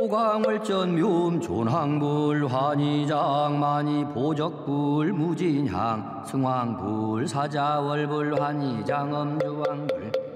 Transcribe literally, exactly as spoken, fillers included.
오광월전 묘음 존황불 환희장 만이 보적불 무진향 승황불 사자월불 환희장 엄주왕불